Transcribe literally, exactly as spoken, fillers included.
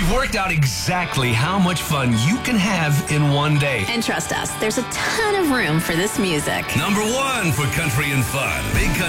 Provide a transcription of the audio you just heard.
We've worked out exactly how much fun you can have in one day. And trust us, there's a ton of room for this music. Number one for country and fun. Big Country.